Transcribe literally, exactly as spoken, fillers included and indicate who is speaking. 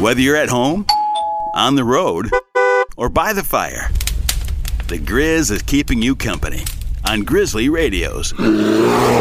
Speaker 1: Whether you're at home, on the road, or by the fire, the Grizz is keeping you company on Grizzly Radios.